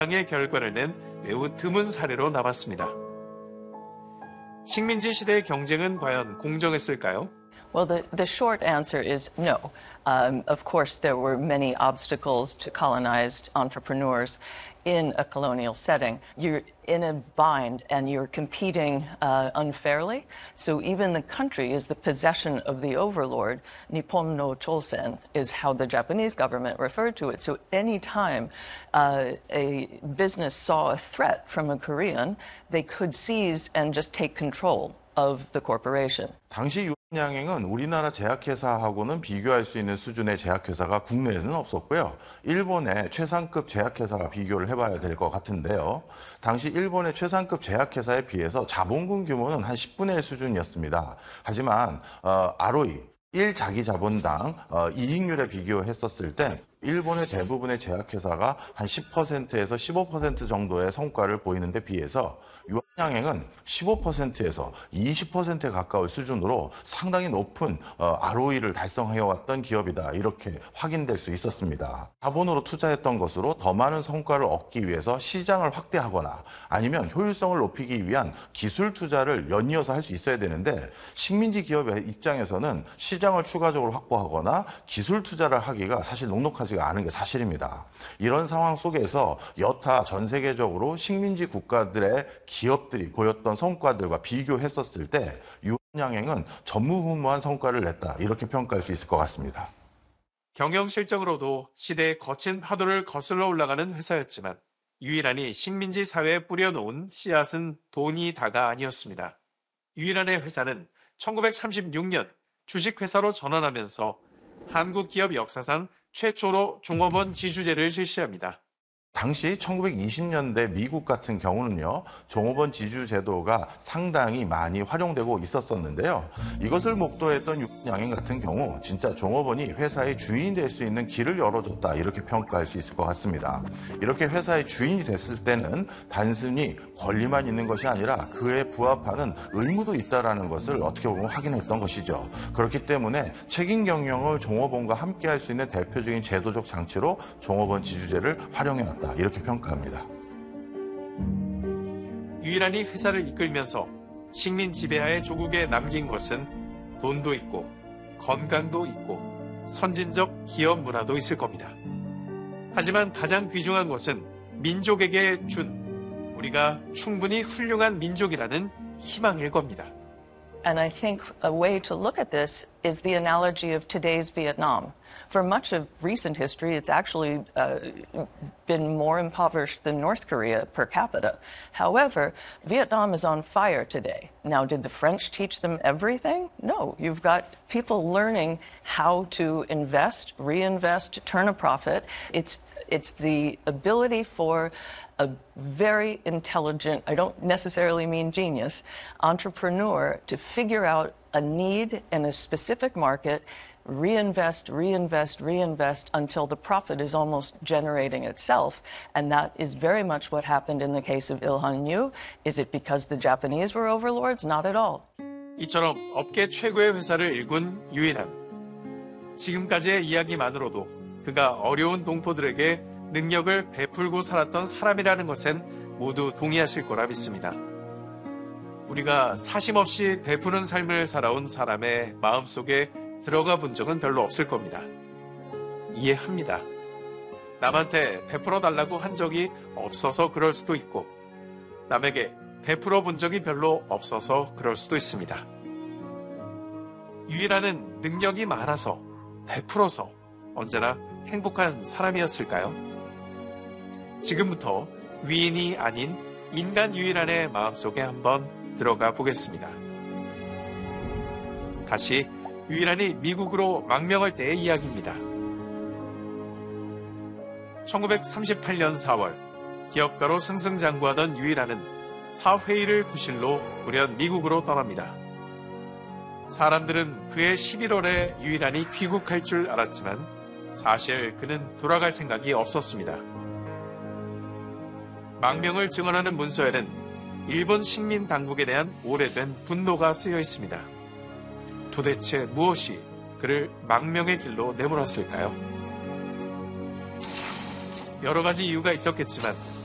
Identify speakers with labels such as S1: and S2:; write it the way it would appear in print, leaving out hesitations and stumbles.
S1: 의 결과를 낸 매우 드문 사례로 남았습니다. 식민지 시대의 경쟁은 과연 공정했을까요?
S2: Well, the short answer is no. Of course, there were many obstacles to colonized entrepreneurs in a colonial setting. You're in a bind and you're competing unfairly. So even the country is the possession of the overlord. Nippon no Chosen is how the Japanese government referred to it. So anytime a business saw a threat from a Korean, they could seize and just take control of the corporation.
S3: 당시 유한양행은 우리나라 제약회사하고는 비교할 수 있는 수준의 제약회사가 국내에는 없었고요. 일본의 최상급 제약회사와 비교를 해봐야 될 것 같은데요. 당시 일본의 최상급 제약회사에 비해서 자본금 규모는 한 10분의 1 수준이었습니다. 하지만 ROE, 1자기 자본당 이익률에 비교했었을 때 일본의 대부분의 제약회사가 한 10%에서 15% 정도의 성과를 보이는 데 비해서 유한양행은 15%에서 20%에 가까울 수준으로 상당히 높은 ROE를 달성해왔던 기업이다. 이렇게 확인될 수 있었습니다. 자본으로 투자했던 것으로 더 많은 성과를 얻기 위해서 시장을 확대하거나 아니면 효율성을 높이기 위한 기술 투자를 연이어서 할 수 있어야 되는데 식민지 기업의 입장에서는 시장을 추가적으로 확보하거나 기술 투자를 하기가 사실 녹록하지가 않은 게 사실입니다. 이런 상황 속에서 여타 전 세계적으로 식민지 국가들의 기업들이 보였던 성과들과 비교했었을 때 유한양행은 전무후무한 성과를 냈다. 이렇게 평가할 수 있을 것 같습니다.
S1: 경영 실적으로도 시대의 거친 파도를 거슬러 올라가는 회사였지만 유일한이 식민지 사회에 뿌려놓은 씨앗은 돈이 다가 아니었습니다. 유일한의 회사는 1936년 주식회사로 전환하면서 한국 기업 역사상 최초로 종업원 지주제를 실시합니다.
S3: 당시 1920년대 미국 같은 경우는요, 종업원 지주 제도가 상당히 많이 활용되고 있었었는데요. 이것을 목도했던 유한양행 같은 경우 진짜 종업원이 회사의 주인이 될 수 있는 길을 열어줬다 이렇게 평가할 수 있을 것 같습니다. 이렇게 회사의 주인이 됐을 때는 단순히 권리만 있는 것이 아니라 그에 부합하는 의무도 있다는 것을 어떻게 보면 확인했던 것이죠. 그렇기 때문에 책임 경영을 종업원과 함께 할 수 있는 대표적인 제도적 장치로 종업원 지주제를 활용해왔다. 이렇게 평가합니다.
S1: 유일한이 회사를 이끌면서 식민 지배하에 조국에 남긴 것은 돈도 있고 건강도 있고 선진적 기업 문화도 있을 겁니다. 하지만 가장 귀중한 것은 민족에게 준 우리가 충분히 훌륭한 민족이라는 희망일 겁니다.
S2: And I think a way to look at this is the analogy of today's Vietnam. For much of recent history, it's actually been more impoverished than North Korea per capita. However, Vietnam is on fire today. Now, did the French teach them everything? No. You've got people learning how to invest, reinvest, turn a profit. It's the ability for a very intelligent, I don't necessarily mean genius, entrepreneur to figure out a need in a specific market, reinvest, reinvest, reinvest until the profit is almost generating itself. And that is very much what happened in the case of Il-han Yu. Is it because the Japanese were overlords? Not at all.
S1: 이처럼 업계 최고의 회사를 일군 유일한. 지금까지의 이야기만으로도 그가 어려운 동포들에게 능력을 베풀고 살았던 사람이라는 것엔 모두 동의하실 거라 믿습니다. 우리가 사심없이 베푸는 삶을 살아온 사람의 마음속에 들어가 본 적은 별로 없을 겁니다. 이해합니다. 남한테 베풀어 달라고 한 적이 없어서 그럴 수도 있고 남에게 베풀어 본 적이 별로 없어서 그럴 수도 있습니다. 유일한은 능력이 많아서 베풀어서 언제나 행복한 사람이었을까요? 지금부터 위인이 아닌 인간 유일한의 마음속에 한번 들어가 보겠습니다. 다시 유일한이 미국으로 망명할 때의 이야기입니다. 1938년 4월 기업가로 승승장구하던 유일한은 사회일을 구실로 우연 미국으로 떠납니다. 사람들은 그해 11월에 유일한이 귀국할 줄 알았지만 사실 그는 돌아갈 생각이 없었습니다. 망명을 증언하는 문서에는 일본 식민 당국에 대한 오래된 분노가 쓰여 있습니다. 도대체 무엇이 그를 망명의 길로 내몰았을까요? 여러 가지 이유가 있었겠지만